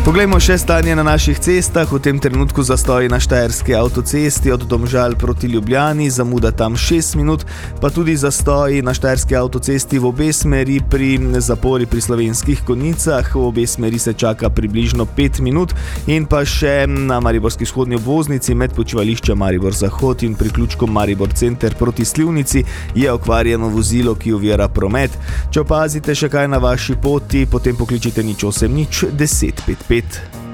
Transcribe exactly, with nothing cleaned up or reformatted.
Poglejmo še stanje na naših cestah. V tem trenutku zastoji na štajerski avtocesti od Domžal proti Ljubljani, zamuda tam šest minut, pa tudi zastoji na štajerski avtocesti v obe smeri pri zapori pri Slovenskih Konjicah. V obe smeri se čaka približno pet minut in pa še na mariborski vzhodni obvoznici med počivališčem Maribor Zahod in priključkom Maribor Center proti Slivnici je okvarjeno vozilo, ki ovira promet. Če opazite še kaj na vaši poti, potem pokličite nič osem nič deset pet pet.